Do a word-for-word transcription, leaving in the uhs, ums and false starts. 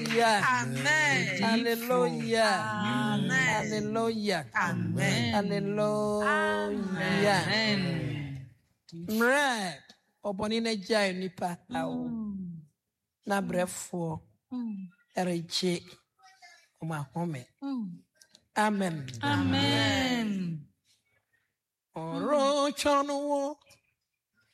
Hallelujah. Amen. Hallelujah. Amen. Hallelujah. Amen. Hallelujah. Amen. Mre oboni na jai nipa awo. Na brefo. Ereje. Oma home. Amen. Amen. Oro chono